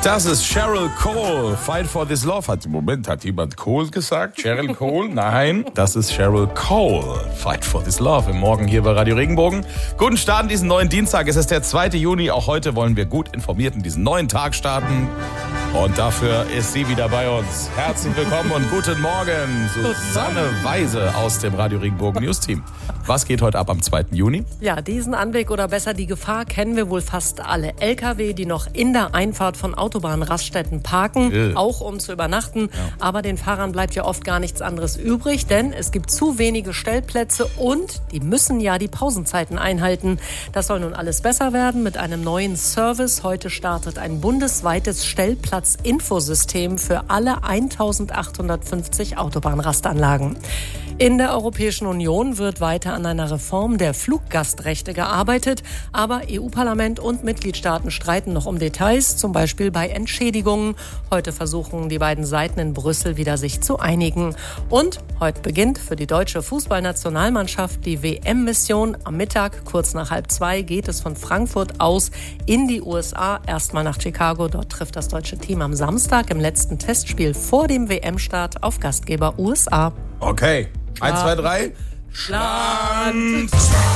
Das ist Cheryl Cole. Fight for this love. Hat jemand Cole gesagt? Cheryl Cole? Nein, das ist Cheryl Cole. Fight for this love. Im Morgen hier bei Radio Regenbogen. Guten Start in diesen neuen Dienstag. Es ist der 2. Juni. Auch heute wollen wir gut informiert in diesen neuen Tag starten. Und dafür ist sie wieder bei uns. Herzlich willkommen und guten Morgen, Susanne Weise aus dem Radio Regenbogen News Team. Was geht heute ab am 2. Juni? Ja, diesen Anblick oder besser die Gefahr kennen wir wohl fast alle. LKW, die noch in der Einfahrt von Autobahnraststätten parken, auch um zu übernachten. Ja. Aber den Fahrern bleibt ja oft gar nichts anderes übrig, denn es gibt zu wenige Stellplätze und die müssen ja die Pausenzeiten einhalten. Das soll nun alles besser werden mit einem neuen Service. Heute startet ein bundesweites Stellplatzinfosystem für alle 1850 Autobahnrastanlagen. In der Europäischen Union wird weiter an einer Reform der Fluggastrechte gearbeitet, aber EU-Parlament und Mitgliedstaaten streiten noch um Details, zum Beispiel bei Entschädigungen. Heute versuchen die beiden Seiten in Brüssel wieder sich zu einigen. Und heute beginnt für die deutsche Fußballnationalmannschaft die WM-Mission. Am Mittag, kurz nach 1:30, geht es von Frankfurt aus in die USA, erstmal nach Chicago. Dort trifft das deutsche Team am Samstag im letzten Testspiel vor dem WM-Start auf Gastgeber USA. Okay. 1, 2, 3. Schland!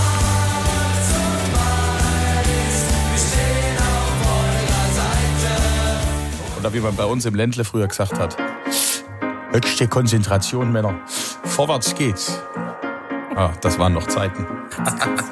Oder wie man bei uns im Ländle früher gesagt hat. Höchste Konzentration, Männer. Vorwärts geht's. Ah, das waren noch Zeiten.